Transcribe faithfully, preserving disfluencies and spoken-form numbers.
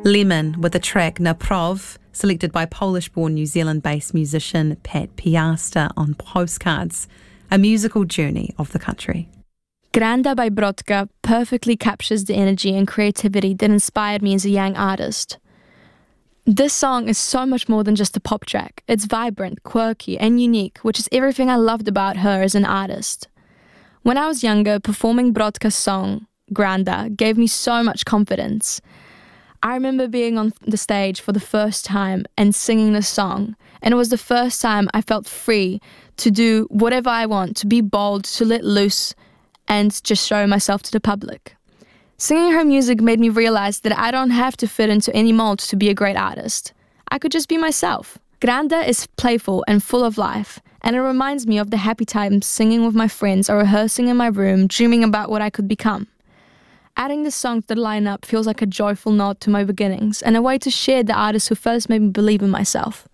Lemon with the track Naprov, selected by Polish-born New Zealand-based musician Pat Piasta on Postcards, a musical journey of the country. Granda by Brodka perfectly captures the energy and creativity that inspired me as a young artist. This song is so much more than just a pop track. It's vibrant, quirky, and unique, which is everything I loved about her as an artist. When I was younger, performing Brodka's song, Granda, gave me so much confidence. I remember being on the stage for the first time and singing this song, and it was the first time I felt free to do whatever I want, to be bold, to let loose, and just show myself to the public. Singing her music made me realize that I don't have to fit into any mold to be a great artist. I could just be myself. Granda is playful and full of life, and it reminds me of the happy times singing with my friends or rehearsing in my room, dreaming about what I could become. Adding this song to the lineup feels like a joyful nod to my beginnings and a way to share the artist who first made me believe in myself.